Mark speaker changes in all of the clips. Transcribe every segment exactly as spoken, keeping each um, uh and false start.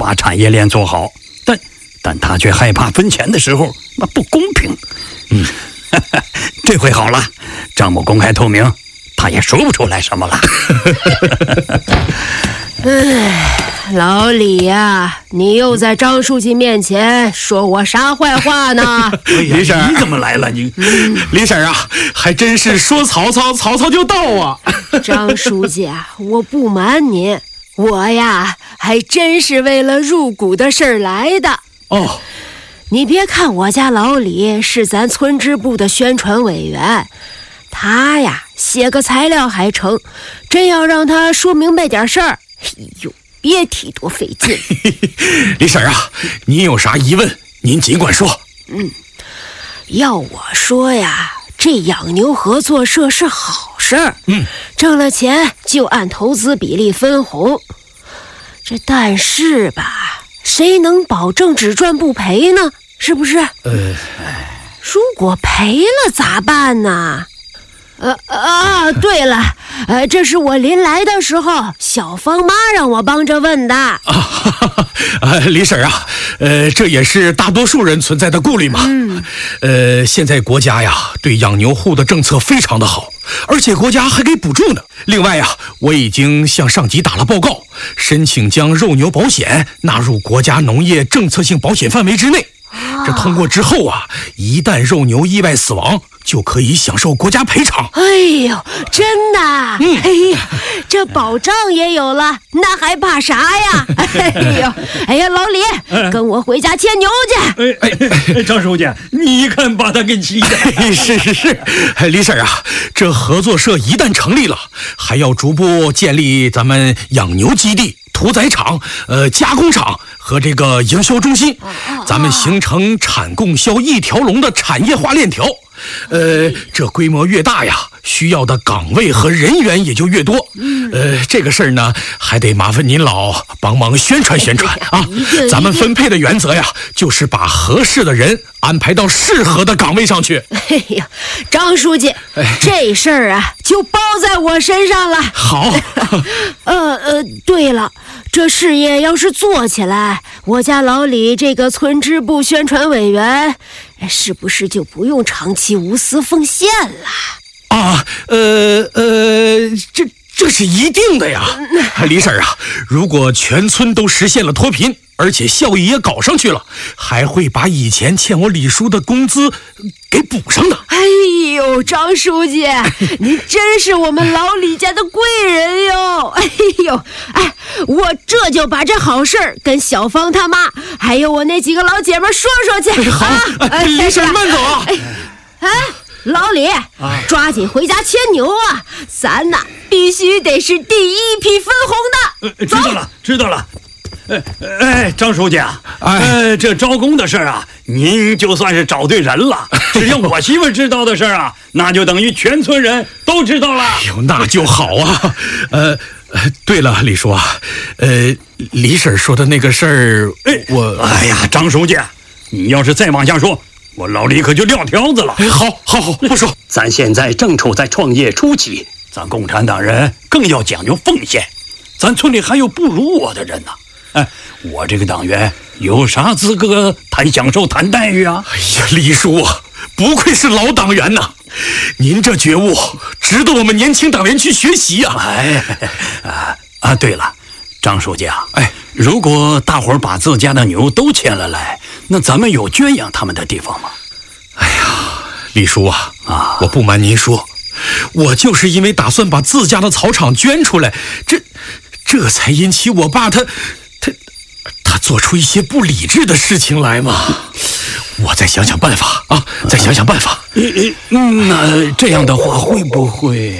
Speaker 1: 把产业链做好，但但他却害怕分钱的时候那不公平。嗯，这回好了，账目公开透明，他也说不出来什么了。
Speaker 2: 唉，老李呀、啊，你又在张书记面前说我啥坏话呢？
Speaker 1: 李婶，你怎么来了？你，
Speaker 3: 嗯、李婶啊，还真是说曹操，曹操就到啊！
Speaker 2: 张书记啊，我不瞒您，我呀还真是为了入股的事儿来的。
Speaker 3: 哦，
Speaker 2: 你别看我家老李是咱村支部的宣传委员，他呀写个材料还成，真要让他说明白点事儿。哎呦，别提多费劲。
Speaker 3: 李婶啊，您有啥疑问，您尽管说。
Speaker 2: 嗯，要我说呀，这养牛合作社是好事儿。
Speaker 3: 嗯，挣
Speaker 2: 了钱就按投资比例分红。这但是吧，谁能保证只赚不赔呢？是不是？
Speaker 3: 呃，
Speaker 2: 如果赔了咋办呢？呃啊，对了，呃，这是我临来的时候，小芳妈让我帮着问的。啊，
Speaker 3: 哈哈呃，李婶啊，呃，这也是大多数人存在的顾虑嘛。
Speaker 2: 嗯，
Speaker 3: 呃，现在国家呀对养牛户的政策非常的好，而且国家还给补助呢。另外呀，我已经向上级打了报告，申请将肉牛保险纳入国家农业政策性保险范围之内。这通过之后啊，一旦肉牛意外死亡，就可以享受国家赔偿。
Speaker 2: 哎呦，真的！
Speaker 3: 嗯、
Speaker 2: 哎呀，这保障也有了，那还怕啥呀？哎呦，哎呀，老李，哎、跟我回家牵牛去。
Speaker 1: 哎哎哎，张书记，你看把他给气的。
Speaker 3: 是是是，李婶啊，这合作社一旦成立了，还要逐步建立咱们养牛基地、屠宰场、呃加工厂和这个营销中心，咱们形成产供销一条龙的产业化链条。呃，这规模越大呀，需要的岗位和人员也就越多。呃，这个事儿呢，还得麻烦您老帮忙宣传宣传啊。咱们分配的原则呀，就是把合适的人安排到适合的岗位上去。
Speaker 2: 哎呀，张书记，
Speaker 3: 哎、
Speaker 2: 这事儿啊，就包在我身上了。
Speaker 3: 好。
Speaker 2: 呃呃，对了。这事业要是做起来，我家老李这个村支部宣传委员，是不是就不用长期无私奉献了？
Speaker 3: 啊，呃呃，这这是一定的呀，李婶啊，如果全村都实现了脱贫，而且效益也搞上去了，还会把以前欠我李叔的工资给补上的。
Speaker 2: 哎呦，张书记，您真是我们老李家的贵人哟！哎呦，哎，我这就把这好事儿跟小芳他妈，还有我那几个老姐妹说说去。
Speaker 3: 好，
Speaker 2: 啊
Speaker 3: 哎、李婶慢走啊！
Speaker 2: 哎，哎，老李，啊、抓紧回家牵牛啊！咱呐，必须得是第一批分红的。
Speaker 1: 呃、知道了，知道了。哎哎，张书记啊，
Speaker 3: 哎、
Speaker 1: 呃，这招工的事儿啊，您就算是找对人了。只要我媳妇知道的事儿啊，那就等于全村人都知道了。
Speaker 3: 哎呦，那就好啊。呃，对了，李叔啊，呃，李婶说的那个事儿，
Speaker 1: 哎，
Speaker 3: 我，
Speaker 1: 哎呀，张书记，你要是再往下说，我老李可就撂挑子了。
Speaker 3: 哎，好，好，好，不说。
Speaker 1: 咱现在正处在创业初期，咱共产党人更要讲究奉献。咱村里还有不如我的人呢。哎，我这个党员有啥资格谈享受、谈待遇啊？
Speaker 3: 哎呀，李叔啊，不愧是老党员呐！您这觉悟值得我们年轻党员去学习啊！
Speaker 1: 哎，啊啊，对了，张书记啊，哎，如果大伙儿把自家的牛都牵了来，那咱们有圈养他们的地方吗？
Speaker 3: 哎呀，李叔啊，
Speaker 1: 啊，
Speaker 3: 我不瞒您说，我就是因为打算把自家的草场捐出来，这这才引起我爸他。他他做出一些不理智的事情来嘛，我再想想办法啊，再想想办法。
Speaker 1: 嗯，那这样的话会不会？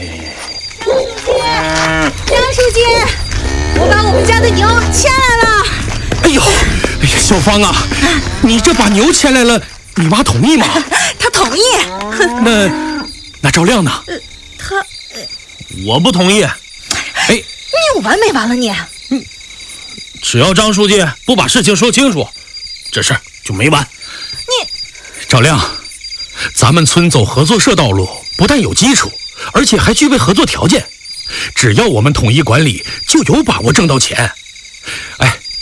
Speaker 4: 张书记，我把我们家的牛牵来了。
Speaker 3: 哎呦，哎呀，小芳啊，你这把牛牵来了，你妈同意吗？
Speaker 4: 她同意。
Speaker 3: 那那赵亮呢？
Speaker 4: 呃，他，呃，
Speaker 5: 我不同意。
Speaker 3: 哎，
Speaker 4: 你有完没完了你？
Speaker 5: 嗯。只要张书记不把事情说清楚，这事儿就没完。
Speaker 4: 你，
Speaker 3: 赵亮，咱们村走合作社道路，不但有基础，而且还具备合作条件。只要我们统一管理，就有把握挣到钱。哎，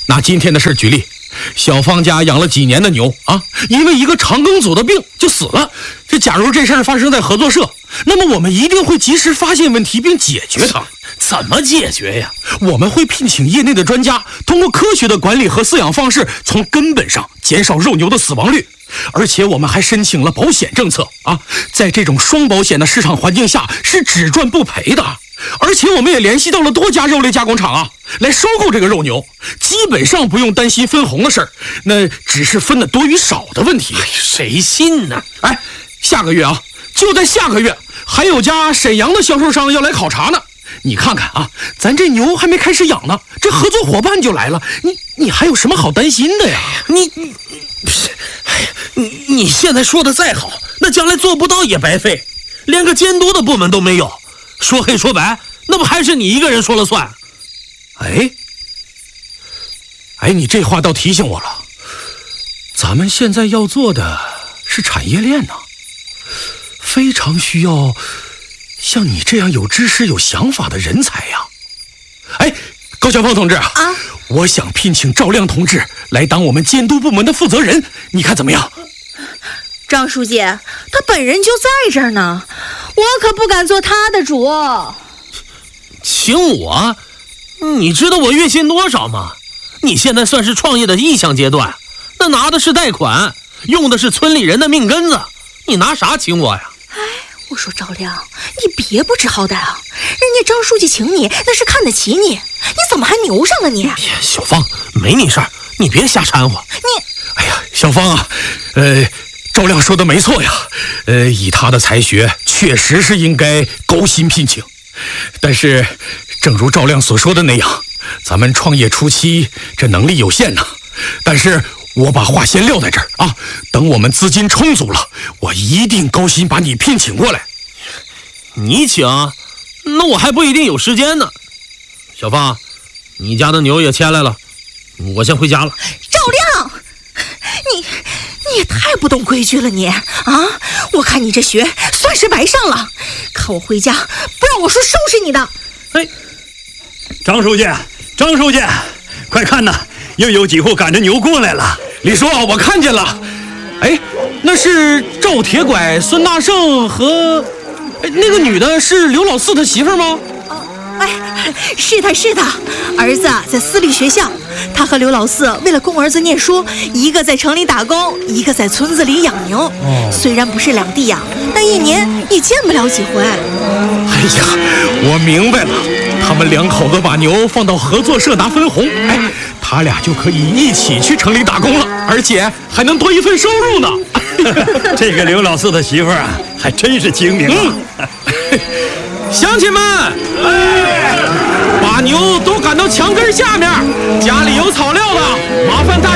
Speaker 3: 拿今天的事举例，小芳家养了几年的牛啊，因为一个肠梗阻的病就死了。这假如这事儿发生在合作社，那么我们一定会及时发现问题并解决它。
Speaker 5: 怎么解决呀？
Speaker 3: 我们会聘请业内的专家，通过科学的管理和饲养方式，从根本上减少肉牛的死亡率。而且我们还申请了保险政策啊，在这种双保险的市场环境下，是只赚不赔的。而且我们也联系到了多家肉类加工厂啊，来收购这个肉牛，基本上不用担心分红的事儿，那只是分的多与少的问题。
Speaker 5: 谁信呢？
Speaker 3: 哎，下个月啊，就在下个月，还有家沈阳的销售商要来考察呢。你看看啊，咱这牛还没开始养呢，这合作伙伴就来了，你你还有什么好担心的呀？
Speaker 5: 你你，哎呀，你你现在说的再好，那将来做不到也白费，连个监督的部门都没有。说黑说白，那不还是你一个人说了算？
Speaker 3: 哎，哎，你这话倒提醒我了，咱们现在要做的是产业链呢，非常需要像你这样有知识、有想法的人才呀。哎，高晓凤同志啊，
Speaker 4: 啊，
Speaker 3: 我想聘请赵亮同志来当我们监督部门的负责人，你看怎么样？
Speaker 4: 张书记，他本人就在这儿呢，我可不敢做他的主。
Speaker 5: 请我？你知道我月薪多少吗？你现在算是创业的意向阶段，那拿的是贷款，用的是村里人的命根子，你拿啥请我呀？
Speaker 4: 哎，我说赵亮，你别不知好歹啊！人家张书记请你，那是看得起你，你怎么还牛上了你？
Speaker 5: 哎呀，小芳，没你事儿，你别瞎掺和。
Speaker 4: 你，
Speaker 3: 哎呀，小芳啊，呃。赵亮说的没错呀，呃，以他的才学，确实是应该高薪聘请。但是，正如赵亮所说的那样，咱们创业初期这能力有限呐。但是我把话先撂在这儿啊，等我们资金充足了，我一定高薪把你聘请过来。
Speaker 5: 你请，那我还不一定有时间呢。小芳，你家的牛也牵来了，我先回家了。
Speaker 4: 赵亮，你。你也太不懂规矩了你啊！我看你这学算是白上了，看我回家不让我说收拾你的。
Speaker 1: 哎，张书记，张书记，快看呐，又有几户赶着牛过来了。
Speaker 3: 李叔，我看见了。哎，那是赵铁拐、孙大胜和哎那个女的是刘老四他媳妇吗？
Speaker 4: 哎，是他是他，儿子在私立学校，他和刘老四为了供儿子念书，一个在城里打工，一个在村子里养牛。哦、虽然不是两地养，但一年也见不了几回。
Speaker 3: 哎呀，我明白了，他们两口子把牛放到合作社拿分红，哎，他俩就可以一起去城里打工了，而且还能多一份收入呢。
Speaker 1: 这个刘老四的媳妇啊，还真是精明啊。嗯
Speaker 3: 乡亲们，哎，把牛都赶到墙根下面，家里有草料的，麻烦大